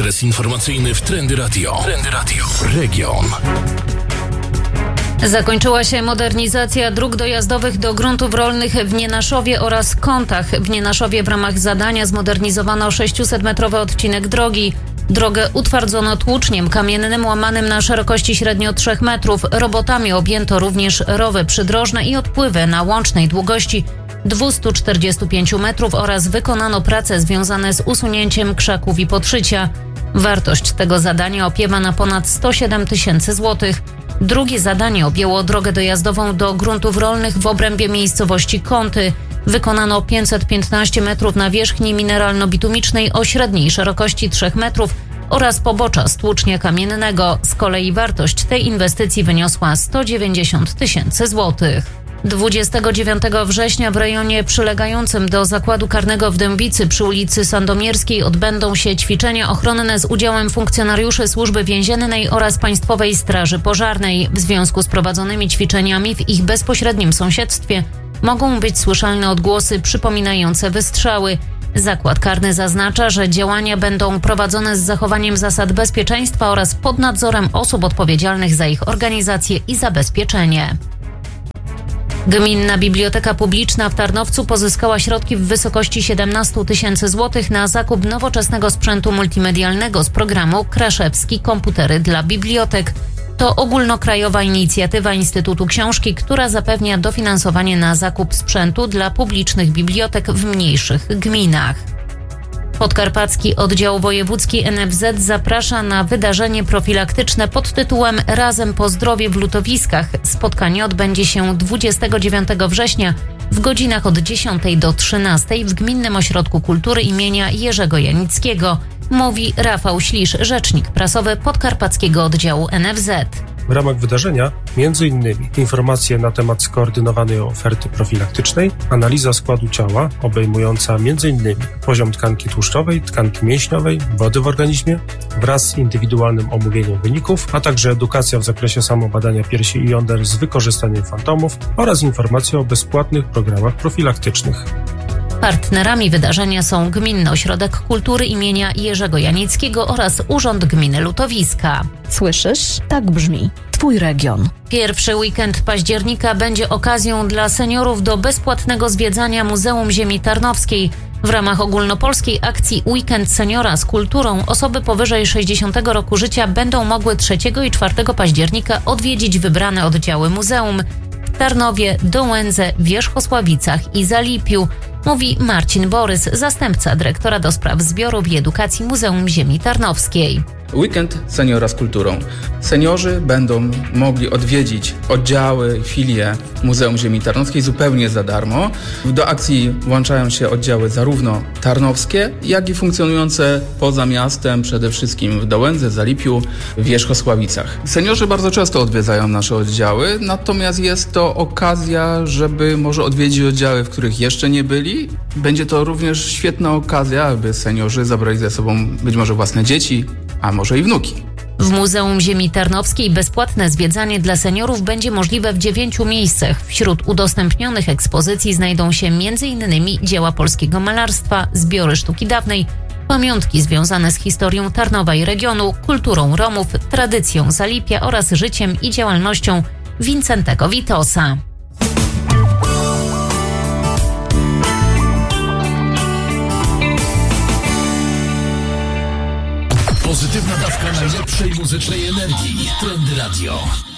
adres informacyjny w Trendy Radio. Trendy Radio. Region. Zakończyła się modernizacja dróg dojazdowych do gruntów rolnych w Nienaszowie oraz Kątach. W Nienaszowie w ramach zadania zmodernizowano 600-metrowy odcinek drogi. Drogę utwardzono tłuczniem kamiennym łamanym na szerokości średnio 3 metrów. Robotami objęto również rowy przydrożne i odpływy na łącznej długości 245 metrów oraz wykonano prace związane z usunięciem krzaków i podszycia. Wartość tego zadania opiewa na ponad 107 tysięcy złotych. Drugie zadanie objęło drogę dojazdową do gruntów rolnych w obrębie miejscowości Kąty. Wykonano 515 metrów nawierzchni mineralno-bitumicznej o średniej szerokości 3 metrów oraz pobocza stłucznia kamiennego. Z kolei wartość tej inwestycji wyniosła 190 tysięcy złotych. 29 września w rejonie przylegającym do zakładu karnego w Dębicy przy ulicy Sandomierskiej odbędą się ćwiczenia ochronne z udziałem funkcjonariuszy Służby Więziennej oraz Państwowej Straży Pożarnej. W związku z prowadzonymi ćwiczeniami w ich bezpośrednim sąsiedztwie mogą być słyszalne odgłosy przypominające wystrzały. Zakład karny zaznacza, że działania będą prowadzone z zachowaniem zasad bezpieczeństwa oraz pod nadzorem osób odpowiedzialnych za ich organizację i zabezpieczenie. Gminna Biblioteka Publiczna w Tarnowcu pozyskała środki w wysokości 17 tysięcy złotych na zakup nowoczesnego sprzętu multimedialnego z programu Kraszewski Komputery dla Bibliotek. To ogólnokrajowa inicjatywa Instytutu Książki, która zapewnia dofinansowanie na zakup sprzętu dla publicznych bibliotek w mniejszych gminach. Podkarpacki Oddział Wojewódzki NFZ zaprasza na wydarzenie profilaktyczne pod tytułem Razem po zdrowie w Lutowiskach. Spotkanie odbędzie się 29 września w godzinach od 10 do 13 w Gminnym Ośrodku Kultury imienia Jerzego Janickiego. Mówi Rafał Ślisz, rzecznik prasowy Podkarpackiego Oddziału NFZ. W ramach wydarzenia m.in. informacje na temat skoordynowanej oferty profilaktycznej, analiza składu ciała obejmująca m.in. poziom tkanki tłuszczowej, tkanki mięśniowej, wody w organizmie wraz z indywidualnym omówieniem wyników, a także edukacja w zakresie samobadania piersi i jąder z wykorzystaniem fantomów oraz informacje o bezpłatnych programach profilaktycznych. Partnerami wydarzenia są Gminny Ośrodek Kultury imienia Jerzego Janickiego oraz Urząd Gminy Lutowiska. Słyszysz? Tak brzmi Twój region. Pierwszy weekend października będzie okazją dla seniorów do bezpłatnego zwiedzania Muzeum Ziemi Tarnowskiej. W ramach ogólnopolskiej akcji Weekend Seniora z Kulturą osoby powyżej 60 roku życia będą mogły 3 i 4 października odwiedzić wybrane oddziały muzeum w Tarnowie, Dołędze, Wierzchosławicach i Zalipiu. Mówi Marcin Borys, zastępca dyrektora do spraw zbiorów i edukacji Muzeum Ziemi Tarnowskiej. Weekend Seniora z Kulturą. Seniorzy będą mogli odwiedzić oddziały, filie Muzeum Ziemi Tarnowskiej zupełnie za darmo. Do akcji włączają się oddziały zarówno tarnowskie, jak i funkcjonujące poza miastem, przede wszystkim w Dołędze, Zalipiu, w Wierzchosławicach. Seniorzy bardzo często odwiedzają nasze oddziały, natomiast jest to okazja, żeby może odwiedzić oddziały, w których jeszcze nie byli. Będzie to również świetna okazja, aby seniorzy zabrali ze sobą być może własne dzieci, a może i wnuki. W Muzeum Ziemi Tarnowskiej bezpłatne zwiedzanie dla seniorów będzie możliwe w 9 miejscach. Wśród udostępnionych ekspozycji znajdą się m.in. dzieła polskiego malarstwa, zbiory sztuki dawnej, pamiątki związane z historią Tarnowa i regionu, kulturą Romów, tradycją Zalipia oraz życiem i działalnością Wincentego Witosa. Pozytywna dawka najlepszej muzycznej energii. Trendy Radio.